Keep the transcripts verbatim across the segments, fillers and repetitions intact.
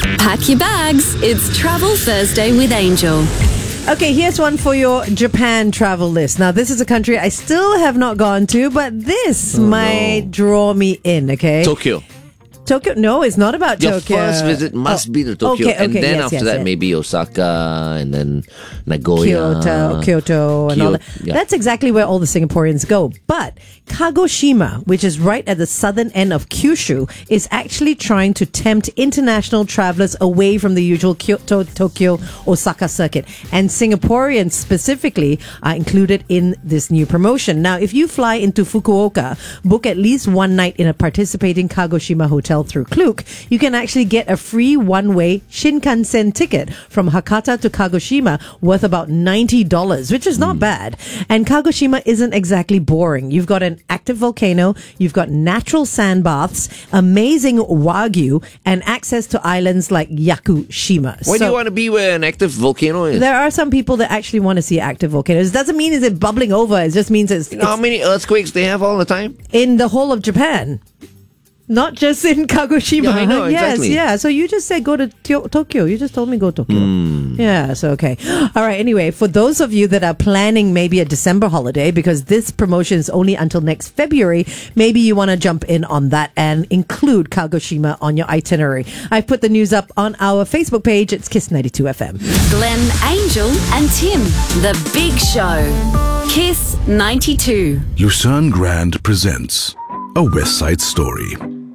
Pack your bags. It's Travel Thursday with Angel. Okay, here's one for your Japan travel list. Now, this is a country I still have not gone to, but this Oh, might no. draw me in, okay? Tokyo. Tokyo? No, it's not about Your Tokyo. first visit must Oh, be to Tokyo. okay, and okay, then yes, after yes, that, yes. maybe Osaka and then Nagoya. Kyoto, Kyoto, and all that. Kyo- yeah. That's exactly where all the Singaporeans go. But Kagoshima, which is right at the southern end of Kyushu, is actually trying to tempt international travelers away from the usual Kyoto, Tokyo, Osaka circuit. And Singaporeans specifically are included in this new promotion. Now, if you fly into Fukuoka, book at least one night in a participating Kagoshima hotel through Klook, you can actually get a free one-way Shinkansen ticket from Hakata to Kagoshima worth about ninety dollars, which is not bad. And Kagoshima isn't exactly boring. You've got an active volcano, you've got natural sand baths, amazing wagyu, and access to islands like Yakushima. Why do So you want to be where an active volcano is? there are some people that actually want to see active volcanoes. It doesn't mean it's it bubbling over. It just means it's, You know how it's many earthquakes they have all the time? in the whole of Japan. Not just in Kagoshima. Yeah, I know, Yes, exactly. yeah. So you just said go to Tio- Tokyo. You just told me go Tokyo. Hmm. Yeah, so okay. All right, anyway, for those of you that are planning maybe a December holiday, because this promotion is only until next February, maybe you want to jump in on that and include Kagoshima on your itinerary. I've put the news up on our Facebook page. It's Kiss ninety-two F M. Glenn, Angel, and Tim. The Big Show. Kiss ninety-two. Lucerne Grand presents A West Side Story.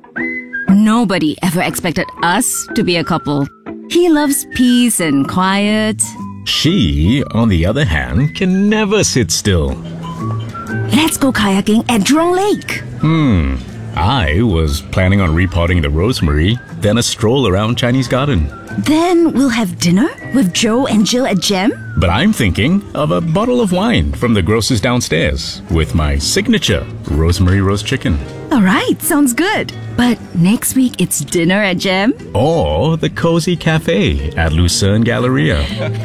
Nobody ever expected us to be a couple. He loves peace and quiet. She, on the other hand, can never sit still. Let's go kayaking at Jurong Lake. Hmm. I was planning on repotting the rosemary, then a stroll around Chinese Garden. Then we'll have dinner with Joe and Jill at Gem. But I'm thinking of a bottle of wine from the grocer's downstairs with my signature rosemary roast chicken. All right, sounds good. But next week it's dinner at Gem. Or the cozy cafe at Lucerne Galleria.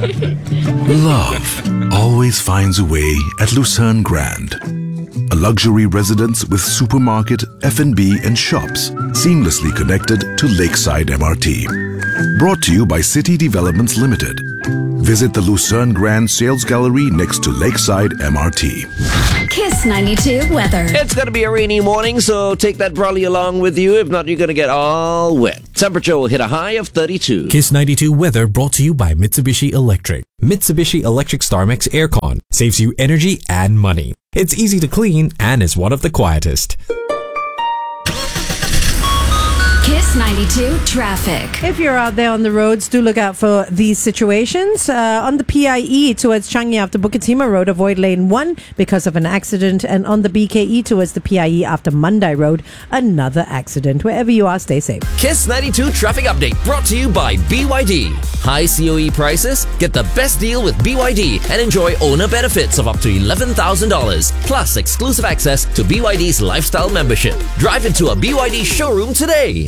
Love always finds a way at Lucerne Grand. A luxury residence with supermarket, F and B and shops seamlessly connected to Lakeside M R T. Brought to you by City Developments Limited. Visit the Lucerne Grand Sales Gallery next to Lakeside M R T. Kiss ninety-two weather. It's going to be a rainy morning, so take that brolly along with you. If not, you're going to get all wet. Temperature will hit a high of thirty-two. Kiss ninety-two weather brought to you by Mitsubishi Electric. Mitsubishi Electric StarMax Aircon saves you energy and money. It's easy to clean and is one of the quietest. Kiss ninety-two traffic. If you're out there on the roads, do look out for these situations. Uh, on the P I E towards Changi after Bukit Timah Road, avoid lane one because of an accident. And on the B K E towards the P I E after Mandai Road, another accident. Wherever you are, stay safe. Kiss ninety-two traffic update brought to you by B Y D. High C O E prices? Get the best deal with B Y D and enjoy owner benefits of up to eleven thousand dollars plus exclusive access to B Y D's lifestyle membership. Drive into a B Y D showroom today.